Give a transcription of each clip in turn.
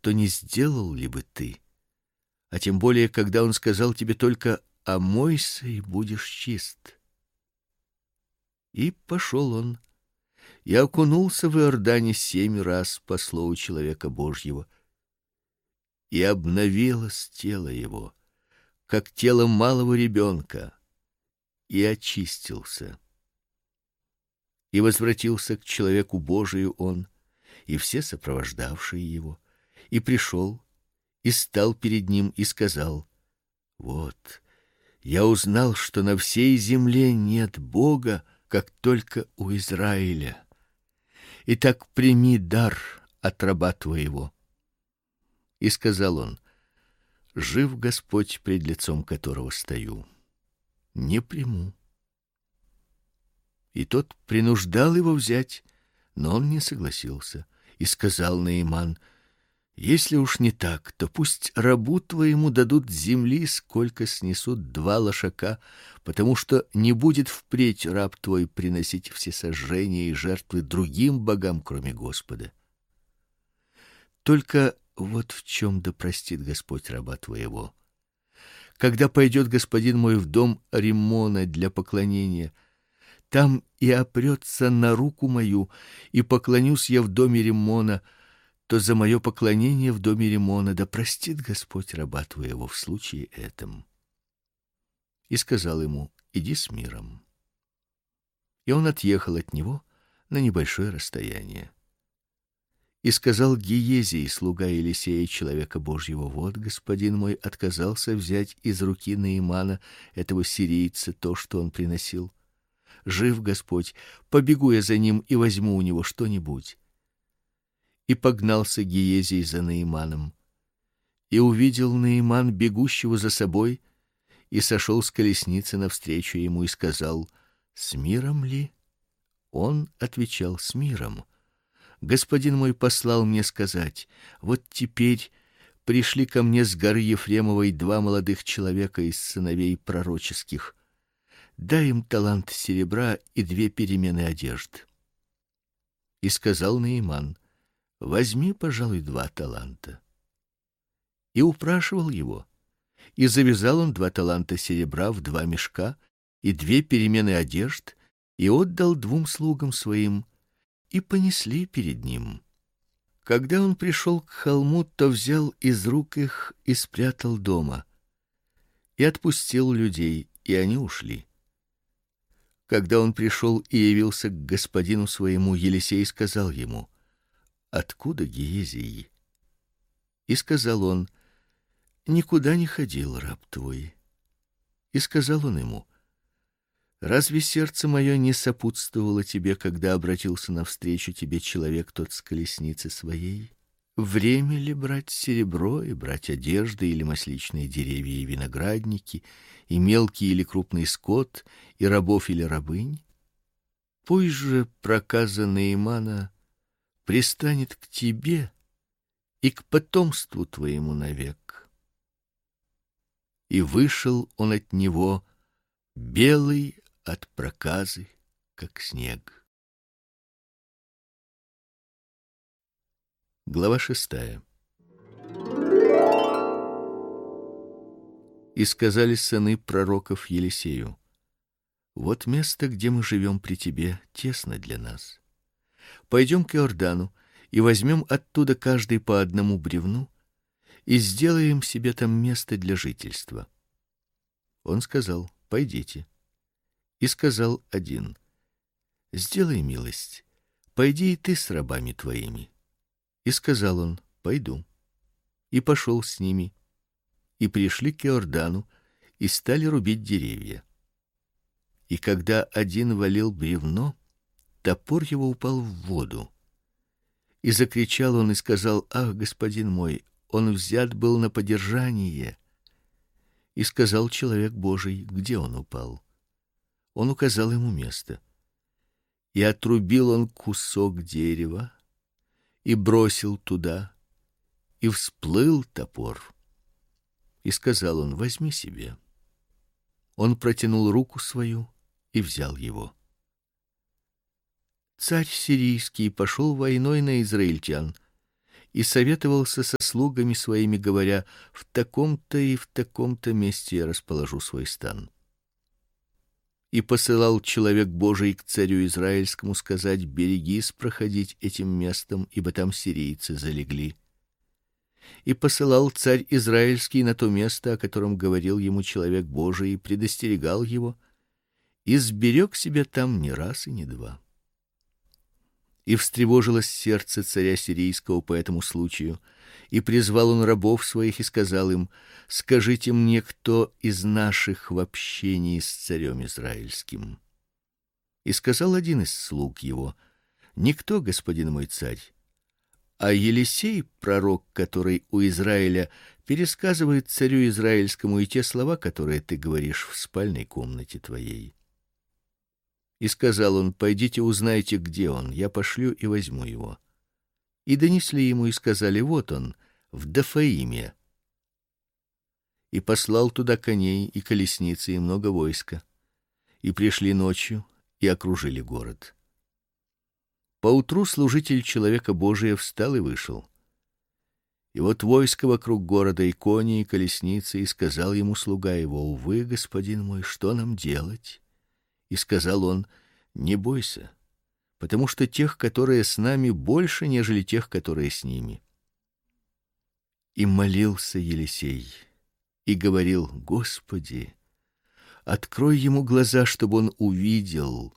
то не сделал ли бы ты? А тем более, когда он сказал тебе только: омойся и будешь чист. И пошел он, и окунулся в Иордане 7 раз по слову человека Божьего, и обновилось тело его, как тело малого ребенка, и очистился. И возвратился к человеку Божию он, и все сопровождавшие его, и пришел, и стал перед ним, и сказал: вот, я узнал, что на всей земле нет Бога, как только у Израиля. Итак, прими дар от раба твоего. И сказал он: жив Господь, пред лицом которого стою, не приму. И тот принуждал его взять, но он не согласился. И сказал Наиман: если уж не так, то пусть рабу твоему дадут земли, сколько снесут 2 лошака, потому что не будет впредь раб твой приносить всесожжения и жертвы другим богам, кроме Господа. Только вот в чем да простит Господь раба твоего. Когда пойдет господин мой в дом Риммона для поклонения, там и опрется на руку мою, и поклонюсь я в доме Риммона, то за мое поклонение в доме Риммона да простит Господь раба твоего в случае этом. И сказал ему: иди с миром. И он отъехал от него на небольшое расстояние. И сказал Гиезий, слуга Елисея, человека Божьего: вот господин мой отказался взять из руки Наимана, этого сирийца, то, что он приносил. Жив Господь, побегу я за ним и возьму у него что-нибудь. И погнался Гиезий за Наиманом. И увидел Наиман бегущего за собой, и сошел с колесницы навстречу ему и сказал: с миром ли? Он отвечал: с миром. Господин мой послал мне сказать: вот теперь пришли ко мне с горы Ефремовой 2 молодых человека из сыновей пророческих. Дай им талант серебра и 2 перемены одежд. И сказал Наиман: возьми, пожалуй, 2 таланта. И упрашивал его. И завязал он 2 таланта серебра в 2 мешка и 2 перемены одежд, и отдал 2 слугам своим, и понесли перед ним. Когда он пришел к холму, то взял из рук их и спрятал дома, и отпустил людей, и они ушли. Когда он пришел и явился к господину своему, Елисей сказал ему: откуда Гиезий? И сказал он: никуда не ходил раб твой. И сказал он ему: разве сердце мое не сопутствовало тебе, когда обратился навстречу тебе человек тот с колесницы своей? Время ли брать серебро и брать одежды, или масличные деревья и виноградники, и мелкий или крупный скот, и рабов или рабынь? Пусть же проказа Наимана пристанет к тебе и к потомству твоему навек. И вышел он от него белый от проказы, как снег. Глава 6. И сказали сыны пророков Елисею: вот место, где мы живем при тебе, тесно для нас. Пойдем к Иордану и возьмем оттуда каждый по одному бревну и сделаем себе там место для жительства. Он сказал: пойдите. И сказал один: сделай милость, пойди и ты с рабами твоими. И сказал он: пойду. И пошел с ними. И пришли к Иордану и стали рубить деревья. И когда один валил бревно, топор его упал в воду. И закричал он и сказал: ах, господин мой, он взят был на подержание. И сказал человек Божий: где он упал? Он указал ему место. И отрубил он кусок дерева и бросил туда, и всплыл топор. И сказал он: возьми себе. Он протянул руку свою и взял его. Царь сирийский пошел войной на израильтян и советовался со слугами своими, говоря: в таком-то и в таком-то месте я расположу свой стан. И посылал человек Божий к царю израильскому сказать: берегись проходить этим местом, ибо там сирийцы залегли. И посылал царь израильский на то место, о котором говорил ему человек Божий, и предостерегал его, и сберег себя там не раз и не два. И встревожилось сердце царя сирийского по этому случаю, и призвал он рабов своих и сказал им: скажите мне, кто из наших в общении с царем израильским. И сказал один из слуг его: никто, господин мой царь, а Елисей, пророк, который у Израиля, пересказывает царю израильскому и те слова, которые ты говоришь в спальной комнате твоей. И сказал он: пойдите узнайте, где он, я пошлю и возьму его. И донесли ему и сказали: вот он, в Дафаиме. И послал туда коней и колесницы и много войска. И пришли ночью и окружили город. Поутру служитель человека Божия встал и вышел. И вот войско вокруг города, и кони, и колесницы, и сказал ему слуга его: увы, господин мой, что нам делать? И сказал он: не бойся, потому что тех, которые с нами, больше, нежели тех, которые с ними. И молился Елисей и говорил: Господи, открой ему глаза, чтобы он увидел.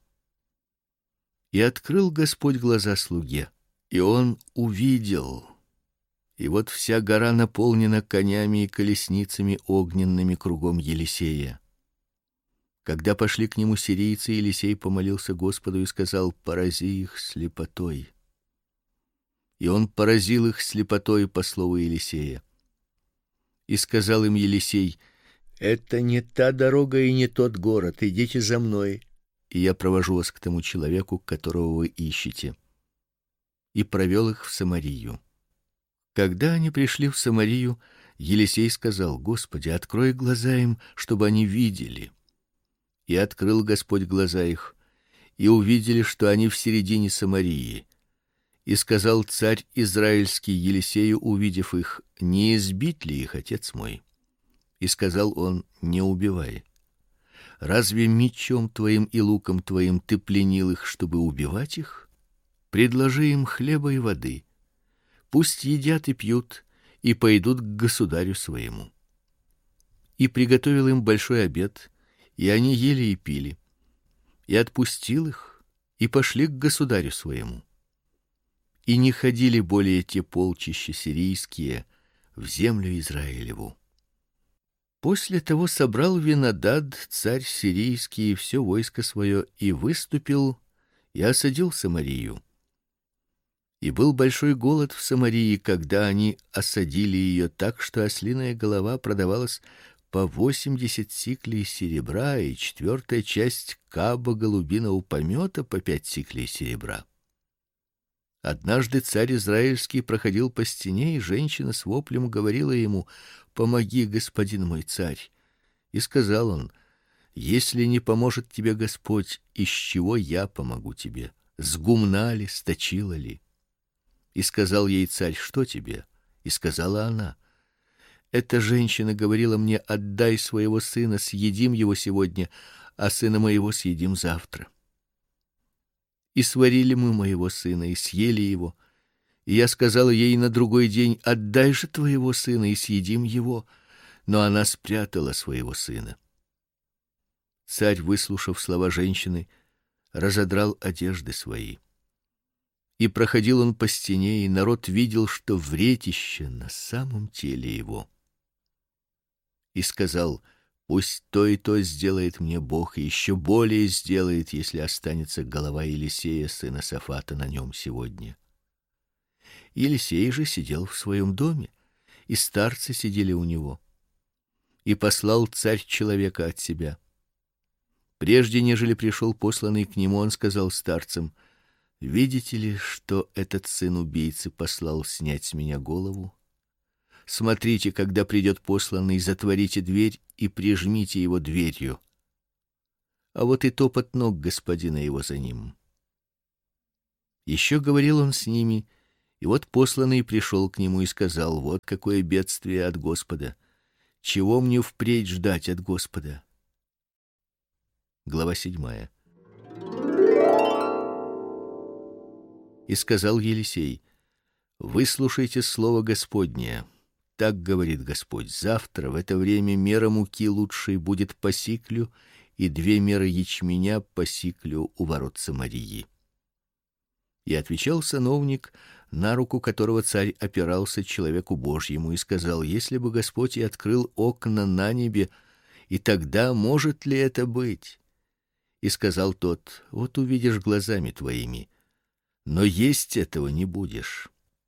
И открыл Господь глаза слуге, и он увидел. И вот вся гора наполнена конями и колесницами огненными кругом Елисея. Когда пошли к нему сирийцы, Елисей помолился Господу и сказал: порази их слепотой. И он поразил их слепотой по слову Елисея. И сказал им Елисей: это не та дорога и не тот город, идите за мной, и я провожу вас к тому человеку, которого вы ищете. И провел их в Самарию. Когда они пришли в Самарию, Елисей сказал: Господи, открой глаза им, чтобы они видели. И открыл Господь глаза их, и увидели, что они в середине Самарии. И сказал царь израильский Елисею, увидев их: не избить ли их, отец мой? И сказал он: не убивай. Разве мечом твоим и луком твоим ты пленил их, чтобы убивать их? Предложи им хлеба и воды. Пусть едят и пьют, и пойдут к государю своему. И приготовил им большой обед, и они ели и пили. И отпустил их, и пошли к государю своему. И не ходили более те полчища сирийские в землю Израилеву. После того собрал Винадад, царь сирийский, все войско свое, и выступил, и осадил Самарию. И был большой голод в Самарии, когда они осадили ее так, что ослиная голова продавалась по 80 сиклей серебра, и 1/4 часть каба голубиного помета по 5 сиклей серебра. Однажды царь израильский проходил по стене, и женщина с воплем говорила ему: помоги, господин мой царь. И сказал он: если не поможет тебе Господь, из чего я помогу тебе? С гумна ли, с точила ли? И сказал ей царь: что тебе? И сказала она: эта женщина говорила мне: отдай своего сына, съедим его сегодня, а сына моего съедим завтра. И сварили мы моего сына и съели его. И я сказала ей на другой день: отдай же твоего сына и съедим его. Но она спрятала своего сына. Царь, выслушав слова женщины, разодрал одежды свои. И проходил он по стене, и народ видел, что вретище на самом теле его. И сказал: пусть то и то сделает мне Бог, и еще более сделает, если останется голова Елисея сына Сафата на нем сегодня. Елисей же сидел в своем доме, и старцы сидели у него. И послал царь человека от себя. Прежде нежели пришел посланный к нему, он сказал старцам: видите ли, что этот сын убийцы послал снять с меня голову? Смотрите, когда придет посланный, затворите дверь и прижмите его дверью. А вот и топот ног господина его за ним. Еще говорил он с ними, И вот посланный пришел к нему и сказал: вот какое бедствие от Господа. Чего мне впредь ждать от Господа? Глава 7. И сказал Елисей: выслушайте слово Господне. Так говорит Господь: завтра в это время мера муки лучшей будет по сиклю, и 2 меры ячменя по сиклю у ворот Самарии. И отвечал сановник, на руку которого царь опирался, человеку Божьему, и сказал: если бы Господь и открыл окна на небе, и тогда может ли это быть? И сказал тот: вот увидишь глазами твоими, но есть этого не будешь.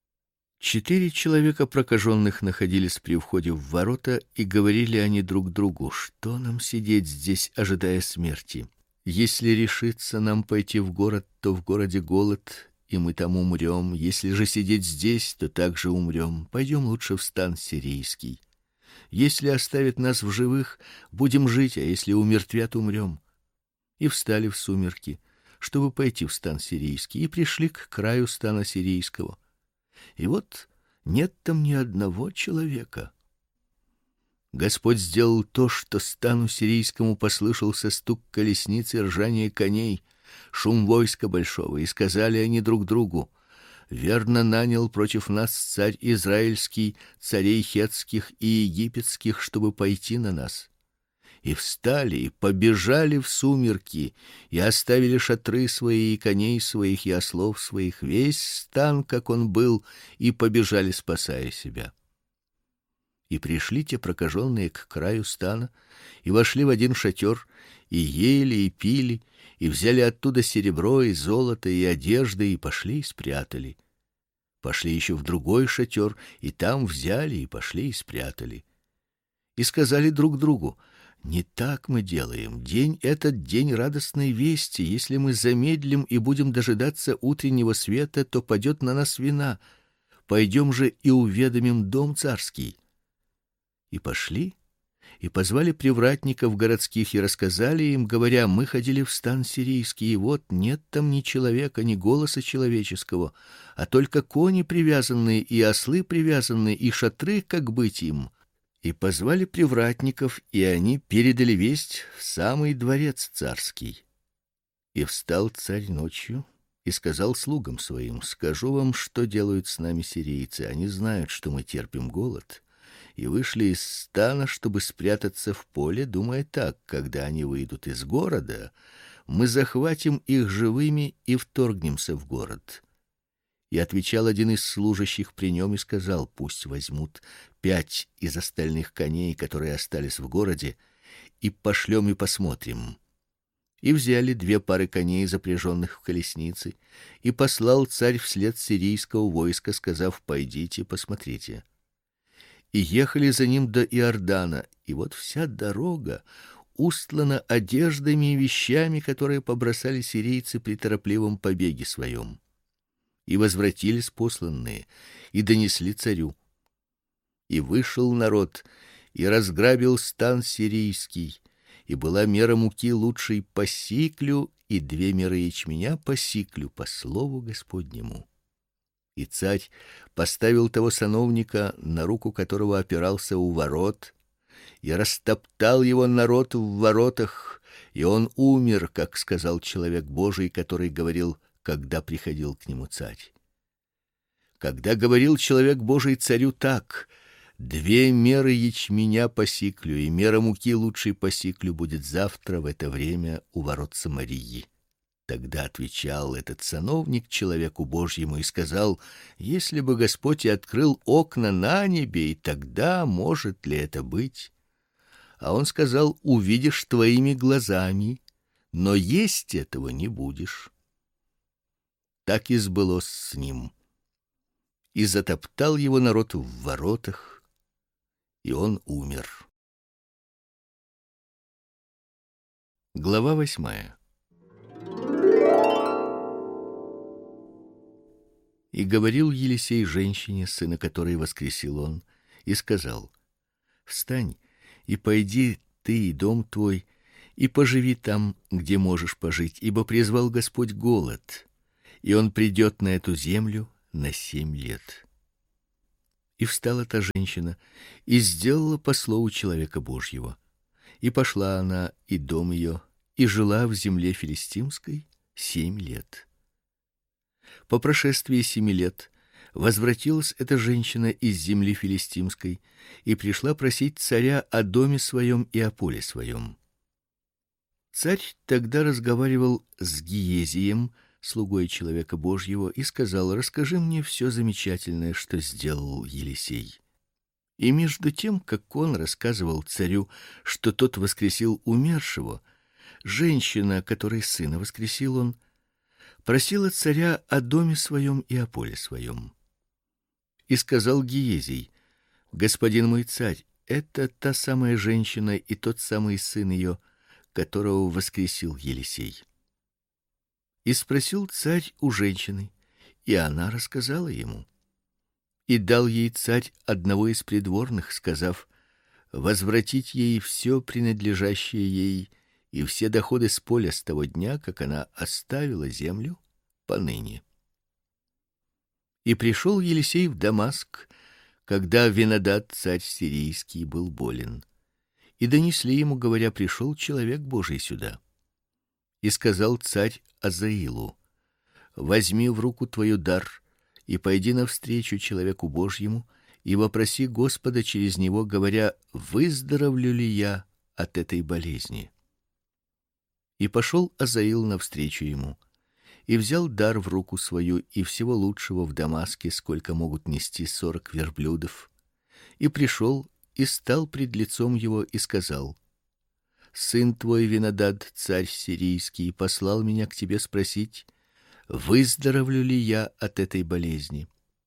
4 человека прокаженных находились при входе в ворота, и говорили они друг другу: что нам сидеть здесь, ожидая смерти? Если решится нам пойти в город, то в городе голод, и мы там умрем. Если же сидеть здесь, то также умрем. Пойдем лучше в стан сирийский. Если оставят нас в живых, будем жить, а если умертвят, умрем. И встали в сумерки, чтобы пойти в стан сирийский, и пришли к краю стана сирийского. И вот нет там ни одного человека. Господь сделал то, что стану сирийскому послышался стук колесниц и ржание коней, шум войска большого, и сказали они друг другу: верно нанял против нас царь израильский царей хетских и египетских, чтобы пойти на нас. И встали и побежали в сумерки, и оставили шатры свои и коней своих и ослов своих, весь стан, как он был, и побежали, спасая себя. И пришли те прокаженные к краю стана, и вошли в один шатер, и ели, и пили, и взяли оттуда серебро и золото и одежды, и пошли и спрятали. Пошли еще в другой шатер, и там взяли и пошли и спрятали. И сказали друг другу: не так мы делаем. День этот день радостной вести. Если мы замедлим и будем дожидаться утреннего света, то падет на нас вина. Пойдем же и уведомим дом царский. И пошли, и позвали привратников городских и рассказали им, говоря: мы ходили в стан сирийский, и вот нет там ни человека, ни голоса человеческого, а только кони привязанные и ослы привязанные, и шатры, как быть им. И позвали привратников, и они передали весть в самый дворец царский. И встал царь ночью и сказал слугам своим: скажу вам, что делают с нами сирийцы. Они знают, что мы терпим голод, и вышли из стана, чтобы спрятаться в поле, думая так: когда они выйдут из города, мы захватим их живыми и вторгнемся в город. И отвечал один из служащих при нем и сказал: пусть возьмут 5 из остальных коней, которые остались в городе, и пошлем и посмотрим. И взяли 2 пары коней, запряженных в колесницы, и послал царь вслед сирийского войска, сказав: пойдите, посмотрите. И ехали за ним до Иордана, и вот вся дорога устлана одеждами и вещами, которые побросали сирийцы при торопливом побеге своем. И возвратились посланные, и донесли царю. И вышел народ, и разграбил стан сирийский, и была мера муки лучшей по сиклю, и 2 меры ячменя по сиклю, по слову Господнему. И царь поставил того сановника, на руку которого опирался у ворот, и растоптал его народ в воротах, и он умер, как сказал человек Божий, который говорил, когда приходил к нему царь. Когда говорил человек Божий царю так: 2 меры ячменя по сиклю, и мера муки лучшей по сиклю будет завтра в это время у ворот Самарии. Тогда отвечал этот сановник человеку Божьему и сказал: если бы Господь и открыл окна на небе, и тогда может ли это быть? А он сказал: увидишь твоими глазами, но есть этого не будешь. Так и сбылось с ним. И затоптал его народ в воротах, и он умер. Глава 8. И говорил Елисей женщине, сына которой воскресил он, и сказал: встань и пойди ты и дом твой, и поживи там, где можешь пожить, ибо призвал Господь голод, и он придет на эту землю, на 7 лет. И встала та женщина и сделала по слову человека Божьего. И пошла она и дом ее, и жила в земле филистимской 7 лет. По прошествии 7 лет возвратилась эта женщина из земли филистимской и пришла просить царя о доме своем и о поле своем. Царь тогда разговаривал с Гиезием, слугой человека Божьего, и сказал: «Расскажи мне все замечательное, что сделал Елисей». И между тем, как он рассказывал царю, что тот воскресил умершего, женщина, которой сына воскресил он, просила царя о доме своем и о поле своем. И сказал Гиезий: «Господин мой царь, это та самая женщина и тот самый сын ее, которого воскресил Елисей». И спросил царь у женщины, и она рассказала ему. И дал ей царь одного из придворных, сказав: возвратить ей все принадлежащее ей и все доходы с поля с того дня, как она оставила землю, поныне. И пришел Елисей в Дамаск, когда Венадад, царь сирийский, был болен. И донесли ему, говоря: пришел человек Божий сюда. И сказал царь Азаилу: возьми в руку твою дар и пойди навстречу человеку Божьему и вопроси Господа через него, говоря: выздоровлю ли я от этой болезни? И пошел Азаил навстречу ему, и взял дар в руку свою и всего лучшего в Дамаске, сколько могут нести 40 верблюдов, и пришел и стал пред лицом его и сказал: сын твой Венадад, царь сирийский, послал меня к тебе спросить, выздоровлю ли я от этой болезни.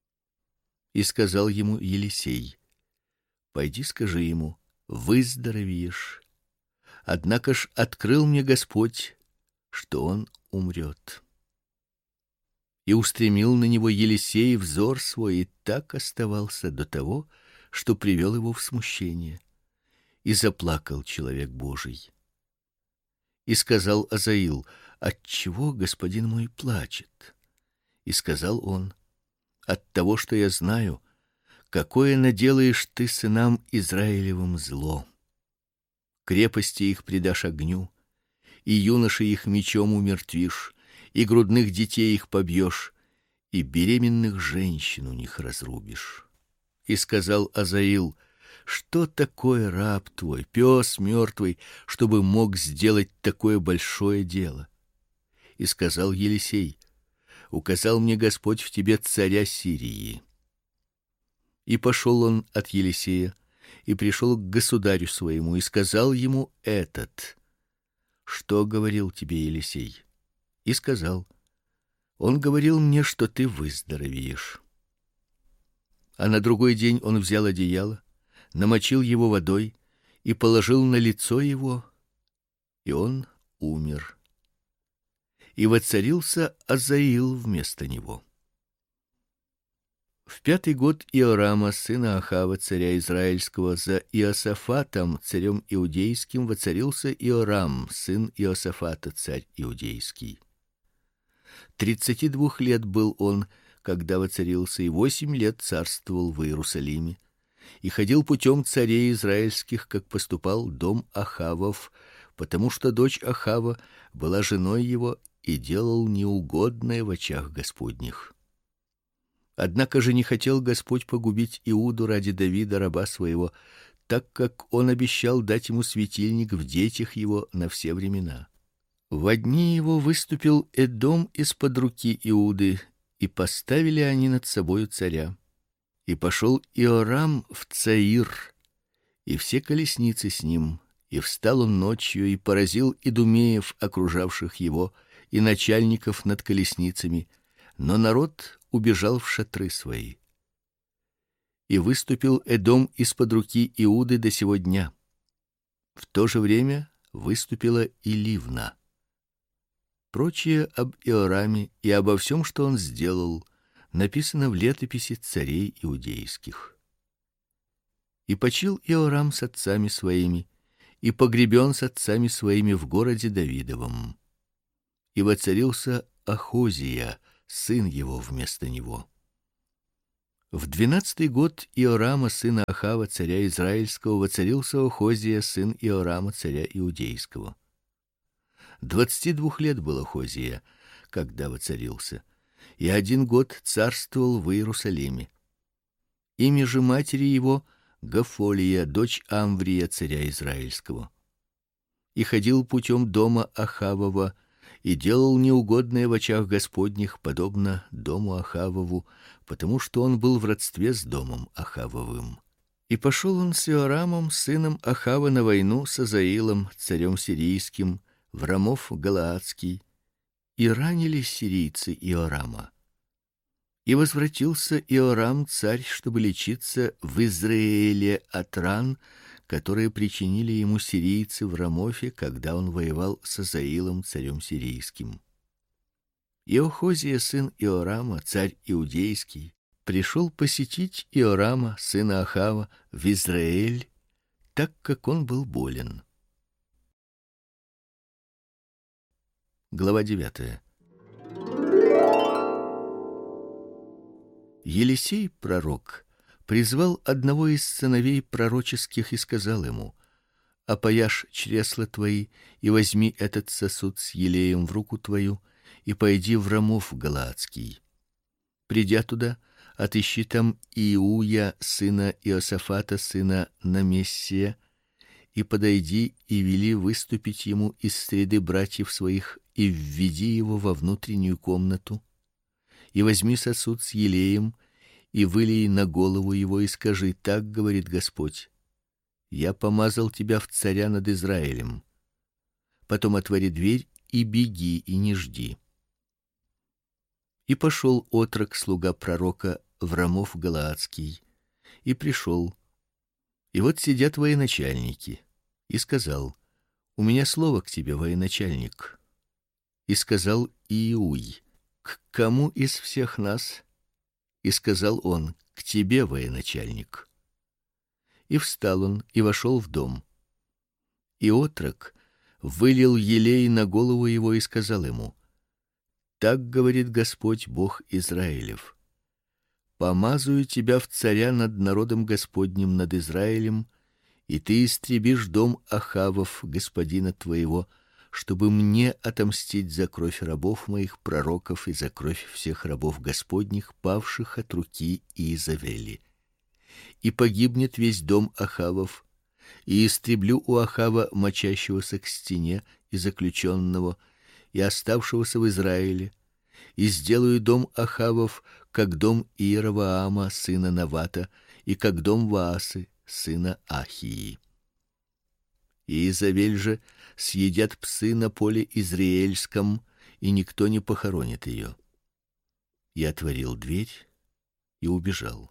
И сказал ему Елисей: пойди, скажи ему: выздоровеешь. Однако ж открыл мне Господь, что он умрет. И устремил на него Елисей взор свой, и так оставался до того, что привел его в смущение. И заплакал человек Божий. И сказал Азаил: отчего господин мой плачет? И сказал он: от того, что я знаю, какое наделаешь ты сынам Израилевым зло. Крепости их предашь огню, и юношей их мечом умертвишь, и грудных детей их побьешь, и беременных женщин у них разрубишь. И сказал Азаил: что такое раб твой, пес мертвый, чтобы мог сделать такое большое дело? И сказал Елисей: указал мне Господь в тебе царя Сирии. И пошел он от Елисея и пришел к государю своему и сказал ему этот: что говорил тебе Елисей? И сказал: он говорил мне, что ты выздоровеешь. А на другой день он взял одеяло, намочил его водой и положил на лицо его, и он умер. И воцарился Азаил вместо него. В 5-й год Иорама, сына Ахава, царя израильского, за Иосафатом, царем иудейским, воцарился Иорам, сын Иосафата, царь иудейский. 32 лет был он, когда воцарился, и 8 лет царствовал в Иерусалиме, и ходил путем царей израильских, как поступал дом Ахавов, потому что дочь Ахава была женой его, и делал неугодное в очах Господних. Однако же не хотел Господь погубить Иуду ради Давида раба своего, так как он обещал дать ему светильник в детях его на все времена. Во дни его выступил Эдом из-под руки Иуды, и поставили они над собою царя. И пошел Иорам в Цаир, и все колесницы с ним, и встал он ночью и поразил идумеев, окружавших его, и начальников над колесницами, но народ убежал в шатры свои. И выступил Эдом из-под руки Иуды до сего дня. В то же время выступила и Ливна. Прочее об Иораме и обо всем, что он сделал, написано в летописи царей иудейских. И почил Иорам с отцами своими, и погребен с отцами своими в городе Давидовом. И воцарился Ахозия, сын его, вместо него. В 12-й год Иорама сына Ахава царя израильского воцарился Охозия сын Иорама царя иудейского. 22 лет было Охозия, когда воцарился, и 1 год царствовал в Иерусалиме. Имя же матери его Гафолия, дочь Амврия царя израильского. И ходил путем дома Ахавова, и делал неугодное в очах Господних, подобно дому Ахавову, потому что он был в родстве с домом Ахавовым. И пошел он с Иорамом сыном Ахава на войну с Азаилом царем сирийским в Рамов Галаадский, и ранили сирийцы Иорама. И возвратился Иорам царь, чтобы лечиться в Израиле от ран, которые причинили ему сирийцы в Рамофе, когда он воевал с Азаилом царем сирийским. И Охозия сын Иорама, царь иудейский, пришел посетить Иорама сына Ахава в Израиль, так как он был болен. Глава 9. Елисей пророк призвал одного из сыновей пророческих и сказал ему: опояшь чресла твои и возьми этот сосуд с елеем в руку твою и пойди в Рамов Галаадский. Придя туда, отыщи там Иуя сына Иосафата сына Намессия, и подойди и вели выступить ему из среды братьев своих, и введи его во внутреннюю комнату, и возьми сосуд с елеем и вылей на голову его и скажи: так говорит Господь: я помазал тебя в царя над Израилем. Потом отвори дверь и беги, и не жди. И пошел отрок, слуга пророка, в Рамов Галаадский, и пришел. И вот сидят военачальники, и сказал: у меня слово к тебе, военачальник. И сказал Иуй: к кому из всех нас? И сказал он: к тебе, военачальник. И встал он и вошел в дом. И отрок вылил елей на голову его и сказал ему: так говорит Господь Бог Израилев: помазую тебя в царя над народом Господним, над Израилем, и ты истребишь дом Ахавов, господина твоего, чтобы мне отомстить за кровь рабов моих пророков и за кровь всех рабов Господних, павших от руки Иезавели. И погибнет весь дом Ахавов, и истреблю у Ахава мочащегося к стене и заключенного, и оставшегося в Израиле, и сделаю дом Ахавов как дом Иеровоама сына Навата, и как дом Ваасы сына Ахии. И Иезавель же съедят псы на поле Израильском, и никто не похоронит ее. Я отворил дверь и убежал.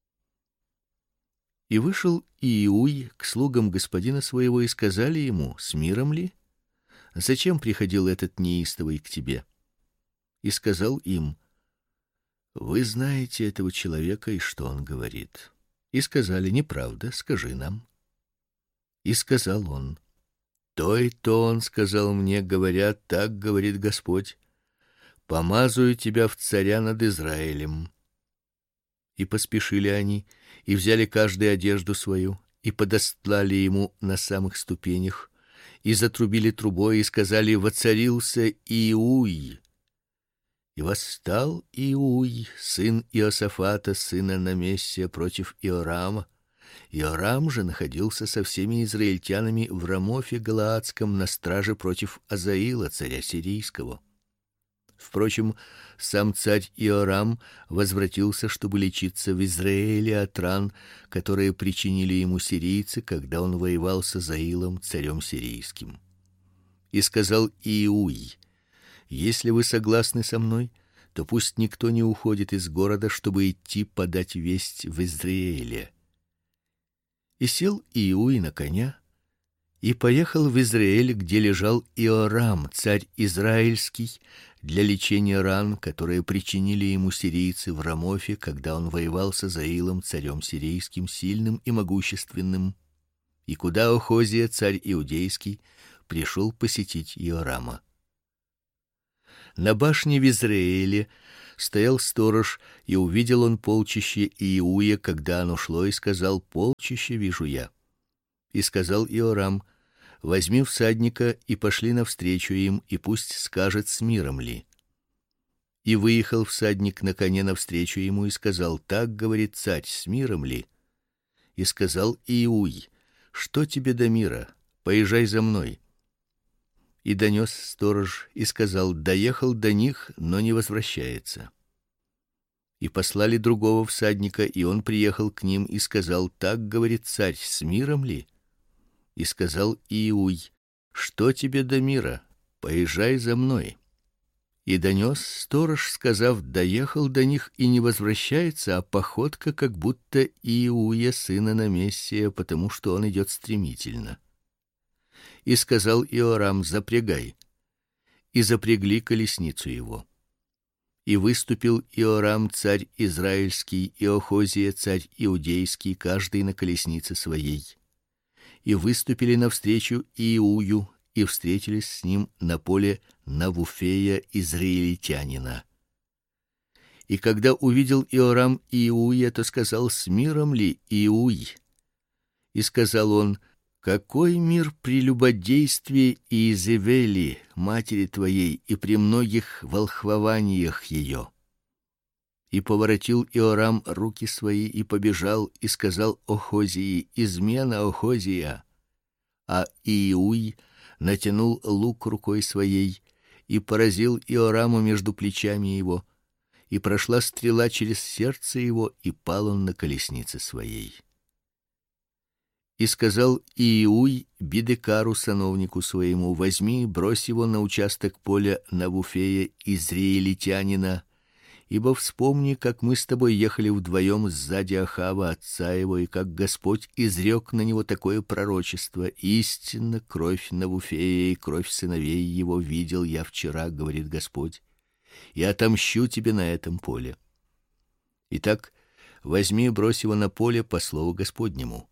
И вышел Иуй к слугам господина своего, и сказали ему: с миром ли? Зачем приходил этот неистовый к тебе? И сказал им: вы знаете этого человека и что он говорит. И сказали: неправда, скажи нам. И сказал он: то и то он сказал мне, говоря: так говорит Господь: помазую тебя в царя над Израилем. И поспешили они, и взяли каждый одежду свою, и подостлали ему на самых ступенях, и затрубили трубой, и сказали: воцарился Иуй. И восстал Иуй, сын Иосафата, сына Намессия, против Иорама. Иорам же находился со всеми израильтянами в Рамофе Галаадском на страже против Азаила, царя сирийского. Впрочем, сам царь Иорам возвратился, чтобы лечиться в Израиле от ран, которые причинили ему сирийцы, когда он воевал с Азаилом, царем сирийским. И сказал Иуй: если вы согласны со мной, то пусть никто не уходит из города, чтобы идти подать весть в Израиле. И сел Иуй на коня и поехал в Израиль, где лежал Иорам, царь израильский, для лечения ран, которые причинили ему сирийцы в Рамофе, когда он воевал с Азаилом, царем сирийским, сильным и могущественным, и куда Охозия, царь иудейский, пришел посетить Иорама. На башне в Израиле стоял сторож, и увидел он полчище Иуя, когда оно шло, и сказал: полчище вижу я. И сказал Иорам: возьми всадника и пошли навстречу им, и пусть скажет, с миром ли. И выехал всадник на коне навстречу ему и сказал: так говорит царь, с миром ли? И сказал Иуй: что тебе до мира? Поезжай за мной. И донес сторож и сказал: доехал до них, но не возвращается. И послали другого всадника, и он приехал к ним и сказал: так говорит царь, с миром ли? И сказал Иуй: что тебе до мира? Поезжай за мной. И донес сторож, сказав: доехал до них и не возвращается, а походка как будто Иуя сына Намессия, потому что он идет стремительно. И сказал Иорам: запрягай. И запрягли колесницу его. И выступил Иорам царь израильский и Охозия царь иудейский, каждый на колеснице своей. И выступили навстречу Иую и встретились с ним на поле Навуфея израильтянина. И когда увидел Иорам Иуя, то сказал: с миром ли, Иуй? И сказал он: какой мир при любодействии Иезавели, матери твоей, и при многих волхвованиях ее? И поворотил Иорам руки свои и побежал, и сказал Охозии: измена, Охозия. А Иуй натянул лук рукой своей и поразил Иораму между плечами его, и прошла стрела через сердце его, и пал он на колеснице своей. И сказал Иуй Бидекару, сановнику своему: возьми, брось его на участок поля Навуфея израильтянина, ибо вспомни, как мы с тобой ехали вдвоем сзади Ахава отца его, и как Господь изрек на него такое пророчество: истинно кровь Навуфея и кровь сыновей его видел я вчера, говорит Господь, и отомщу тебе на этом поле. Итак, возьми, брось его на поле по слову Господнему.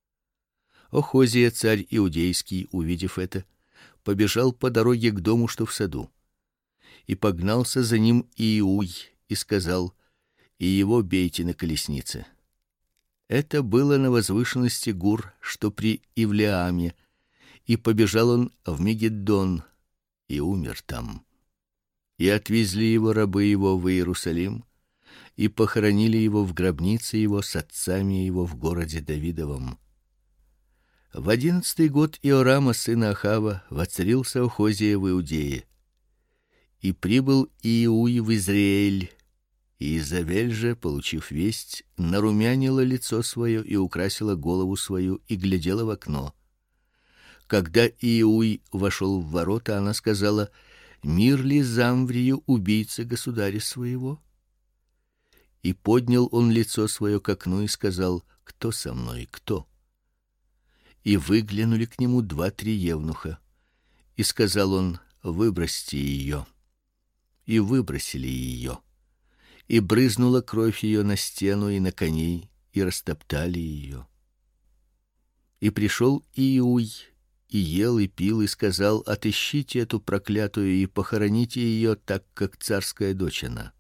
Охозия царь иудейский, увидев это, побежал по дороге к дому, что в саду. И погнался за ним Иуй и сказал: и его бейте на колеснице. Это было на возвышенности Гур, что при Ивлеаме, и побежал он в Мегиддон и умер там. И отвезли его рабы его в Иерусалим и похоронили его в гробнице его с отцами его в городе Давидовом. В 11-й год Иорама сына Ахава воцарился Охозия в Иудее. И прибыл Иуй в Израиль, и Иезавель же, получив весть, нарумянила лицо свое и украсила голову свою и глядела в окно. Когда Иуй вошел в ворота, она сказала: мир ли Замврию, убийце государя своего? И поднял он лицо свое к окну и сказал: кто со мной, кто? И выглянули к нему 2-3 евнуха. И сказал он: выбросьте ее. И выбросили ее. И брызнула кровь ее на стену и на коней, и растоптали ее. И пришел Иуй, и ел, и пил, и сказал: отыщите эту проклятую и похороните ее, так как царская дочь она.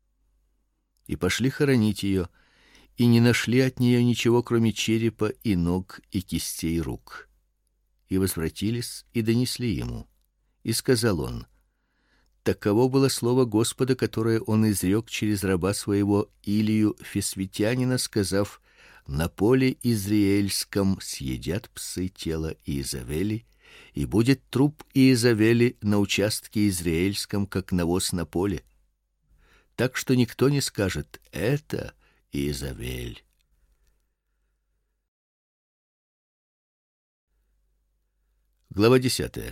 И пошли хоронить ее, и не нашли от нее ничего, кроме черепа и ног и кистей рук. И возвратились и донесли ему. И сказал он: таково было слово Господа, которое он изрек через раба своего Илию Фисвитянина, сказав: на поле израильском съедят псы тело Иезавели, и будет труп Иезавели на участке израильском, как навоз на поле. Так что никто не скажет: это Иезавель. Глава 10.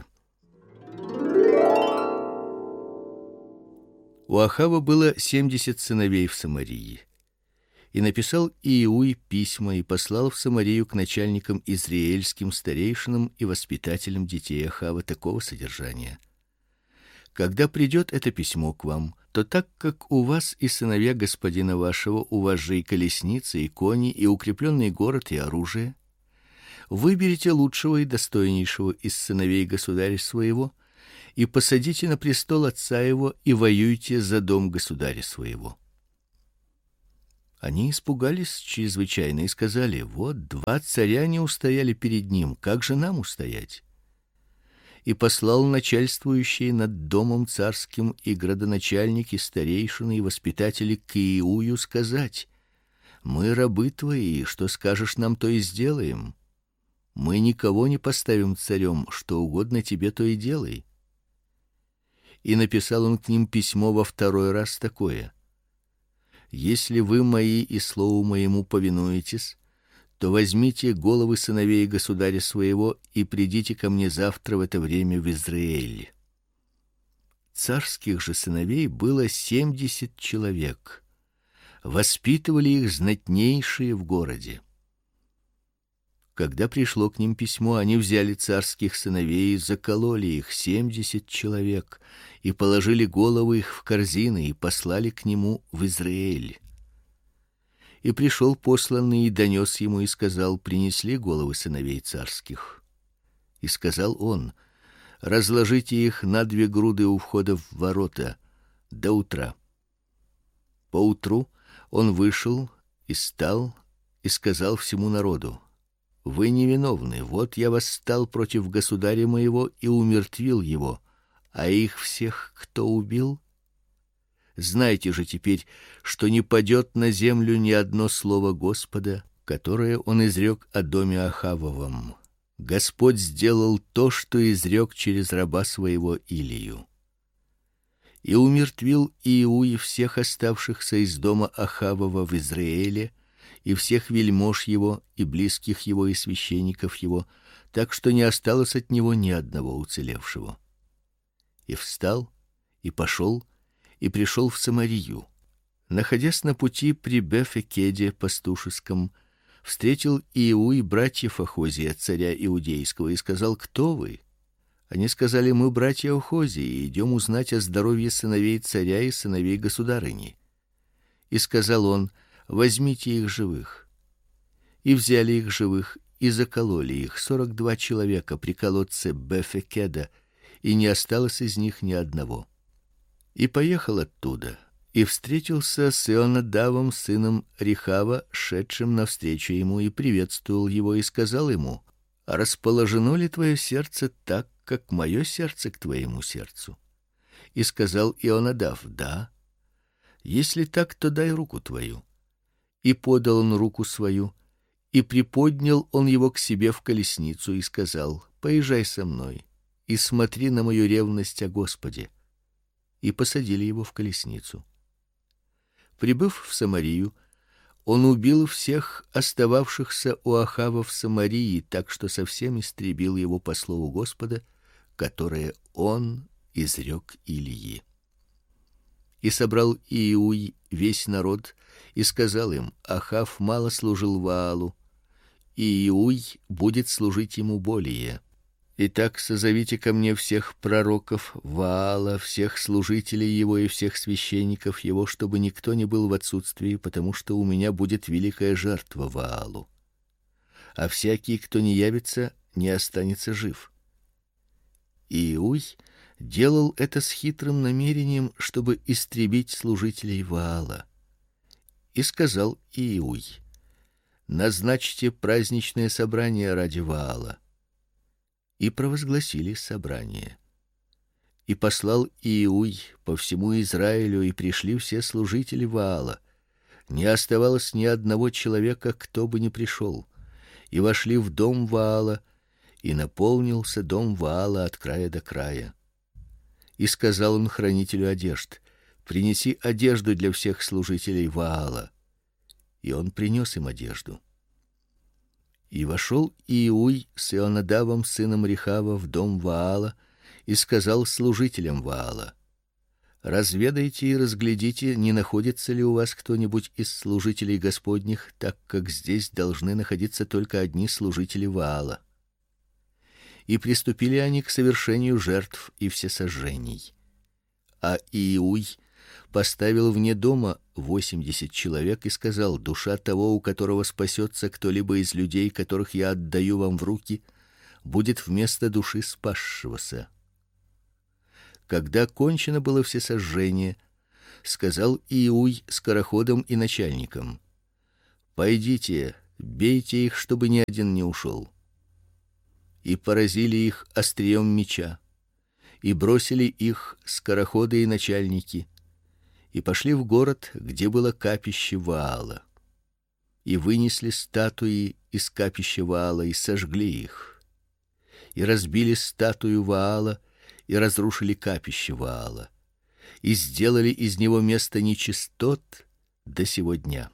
У Ахава было 70 сыновей в Самарии. И написал Иуй письма и послал в Самарию к начальникам израильским, старейшинам и воспитателям детей Ахава такого содержания: когда придет это письмо к вам, то так как у вас и сыновья господина вашего, у вас же и колесницы, и кони, и укрепленный город, и оружие, выберите лучшего и достойнейшего из сыновей государя своего и посадите на престол отца его и воюйте за дом государя своего. Они испугались чрезвычайно и сказали: вот 2 царя не устояли перед ним, как же нам устоять? И послал начальствующий над домом царским и градоначальники, старейшины и воспитатели к Иую сказать: мы рабы твои, что скажешь нам, то и сделаем. Мы никого не поставим царем, что угодно тебе, то и делай. И написал он к ним письмо во 2 раз такое: если вы мои и слову моему повинуетесь, то возьмите головы сыновей государя своего и придите ко мне завтра в это время в Израиль. Царских же сыновей было 70 человек. Воспитывали их знатнейшие в городе. Когда пришло к ним письмо, они взяли царских сыновей, закололи их 70 человек и положили головы их в корзины и послали к нему в Израиль. И пришел посланный и донес ему и сказал: принесли головы сыновей царских. И сказал он: разложите их на 2 груды у входа в ворота до утра. Поутру он вышел и стал и сказал всему народу: вы невиновны, вот я восстал против государя моего и умертвил его, а их всех кто убил? Знайте же теперь, что не падет на землю ни одно слово Господа, которое он изрек о доме Ахавовом. Господь сделал то, что изрек через раба своего Илию. И умертвил Иуи всех оставшихся из дома Ахавова в Израиле, и всех вельмож его, и близких его, и священников его, так что не осталось от него ни одного уцелевшего. И встал, и пошел, и пришел в Самарию. Находясь на пути при Бефекеде пастушеском, встретил Иуи братьев Ахозия, царя иудейского, и сказал: кто вы? Они сказали: мы братья Ахозии, и идем узнать о здоровье сыновей царя и сыновей государыни. И сказал он: возьмите их живых. И взяли их живых и закололи их 42 человека при колодце Бефекеда, и не осталось из них ни одного. И поехал оттуда, и встретился с Ионадавом сыном Рехава, шедшим навстречу ему, и приветствовал его и сказал ему: расположено ли твое сердце так, как мое сердце к твоему сердцу? И сказал Ионадав: да. Если так, то дай руку твою. И подал он руку свою, и приподнял он его к себе в колесницу и сказал: поезжай со мной и смотри на мою ревность о Господе. И посадили его в колесницу. Прибыв в Самарию, он убил всех остававшихся у Ахава в Самарии, так что совсем истребил его по слову Господа, которое он изрек Илии. И собрал Иуй весь народ и сказал им: Ахав мало служил Ваалу, и Иуй будет служить ему более. Итак, созовите ко мне всех пророков Ваала, всех служителей его и всех священников его, чтобы никто не был в отсутствии, потому что у меня будет великая жертва Ваалу. А всякий, кто не явится, не останется жив. Иуй делал это с хитрым намерением, чтобы истребить служителей Ваала. И сказал Иуй: назначьте праздничное собрание ради Ваала. И провозгласили собрание. И послал Иуй по всему Израилю, и пришли все служители Ваала. Не оставалось ни одного человека, кто бы не пришел. И вошли в дом Ваала, и наполнился дом Ваала от края до края. И сказал он хранителю одежд: принеси одежду для всех служителей Ваала. И он принес им одежду. И вошел Иуй с Ионадавом сыном Рехава в дом Ваала и сказал служителям Ваала: разведайте и разглядите, не находится ли у вас кто-нибудь из служителей Господних, так как здесь должны находиться только одни служители Ваала. И приступили они к совершению жертв и всесожжений. А Иуй поставил вне дома 80 человек и сказал: душа того, у которого спасется кто-либо из людей, которых я отдаю вам в руки, будет вместо души спасшегося. Когда кончено было всесожжение, сказал Иуй скороходам и начальникам: пойдите, бейте их, чтобы ни один не ушел. И поразили их острием меча, и бросили их скороходы и начальники, и пошли в город, где было капище Ваала, и вынесли статуи из капища Ваала и сожгли их, и разбили статую Ваала и разрушили капище Ваала, и сделали из него место нечистот до сего дня.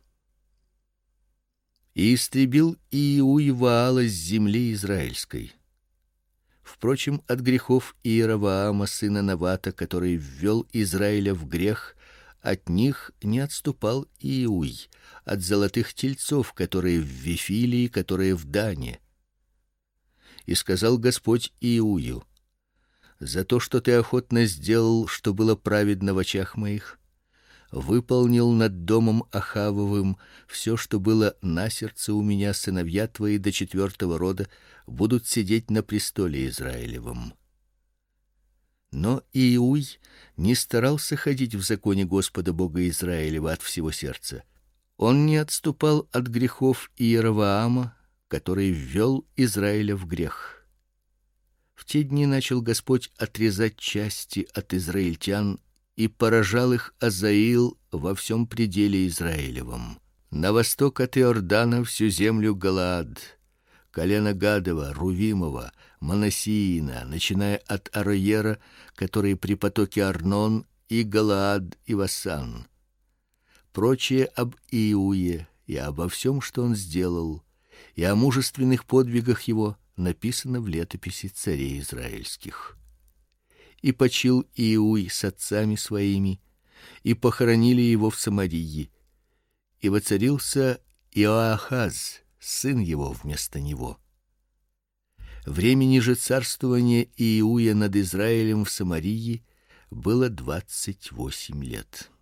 И истребил Иуй Ваала с земли израильской. Впрочем, от грехов Иеровоама сына Навата, который ввел Израиля в грех, от них не отступал Иуй, от золотых тельцов, которые в Вифиле и которые в Дане. И сказал Господь Иую: за то, что ты охотно сделал, что было праведно в очах моих, выполнил над домом Ахавовым все, что было на сердце у меня, сыновья твои до 4-го рода будут сидеть на престоле Израилевом. Но Иуй не старался ходить в законе Господа Бога Израилева от всего сердца. Он не отступал от грехов Иеровоама, который ввел Израиля в грех. В те дни начал Господь отрезать части от израильтян и поражал их Азаил во всем пределе Израилевом. На восток от Иордана всю землю Галаад, колено Гадова, Рувимова, Манассиина, начиная от Ароера, который при потоке Арнон, и Галаад и Васан. Прочее об Иуе и обо всем, что он сделал, и о мужественных подвигах его написано в летописи царей израильских. И почил Иуй с отцами своими, и похоронили его в Самарии. И воцарился Иоахаз, сын его, вместо него. Времени же царствования Иуя над Израилем в Самарии было 28 лет.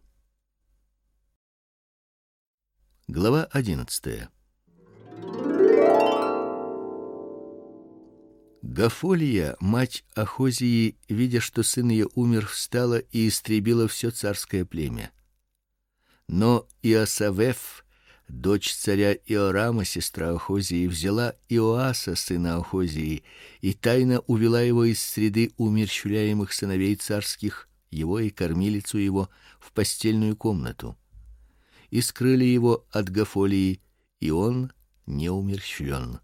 Глава 11. Гафолия, мать Ахозии, видя, что сын ее умер, встала и истребила все царское племя. Но Иосавеф, дочь царя Иорама, сестра Ахозии, взяла Иоаса, сына Ахозии, и тайно увела его из среды умерщвляемых сыновей царских, его и кормилицу его, в постельную комнату. И скрыли его от Гафолии, и он не умерщвлен.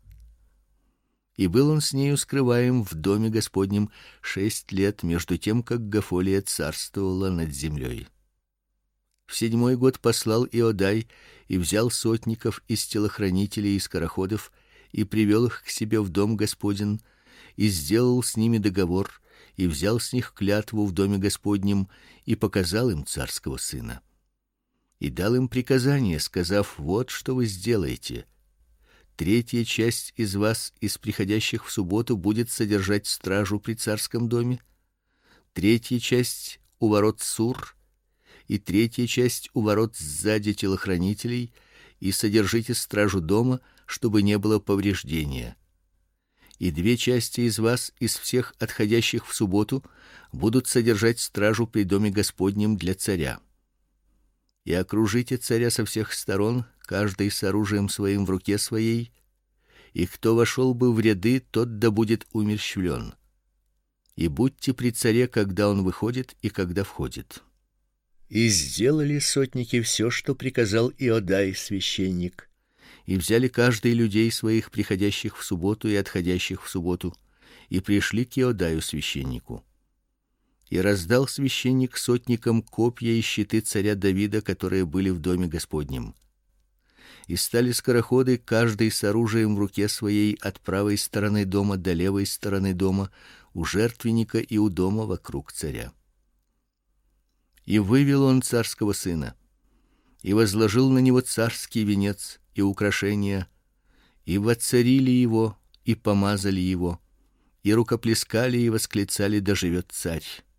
И был он с нею скрываем в доме Господнем 6 лет, между тем, как Гафолия царствовала над землей. В 7-й год послал Иодай и взял сотников из телохранителей и скороходов и привел их к себе в дом Господень и сделал с ними договор и взял с них клятву в доме Господнем и показал им царского сына. И дал им приказание, сказав: вот что вы сделаете: 3-я часть из вас, из приходящих в субботу, будет содержать стражу при царском доме, 3-я часть у ворот Сур, и 3-я часть у ворот сзади телохранителей, и содержите стражу дома, чтобы не было повреждения. И 2 части из вас, из всех отходящих в субботу, будут содержать стражу при доме Господнем для царя. И окружите царя со всех сторон, каждый с оружием своим в руке своей, и кто вошел бы в ряды, тот да будет умерщвлен. И будьте при царе, когда он выходит и когда входит. И сделали сотники все, что приказал Иодай священник, и взяли каждый людей своих, приходящих в субботу и отходящих в субботу, и пришли к Иодаю священнику. И раздал священник сотникам копья и щиты царя Давида, которые были в доме Господнем. И стали скороходы, каждый с оружием в руке своей, от правой стороны дома до левой стороны дома, у жертвенника и у дома вокруг царя. И вывел он царского сына, и возложил на него царский венец и украшения, и воцарили его, и помазали его, и рукоплескали и восклицали: да живет царь.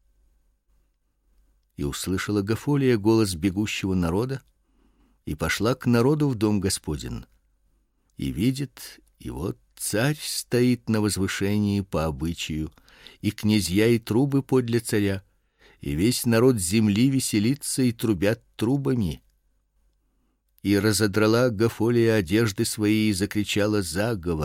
И услышала Гафолия голос бегущего народа, и пошла к народу в дом Господень. И видит, и вот царь стоит на возвышении по обычаю, и князья и трубы подле царя, и весь народ земли веселится и трубят трубами. И разодрала Гафолия одежды свои и закричала заговор.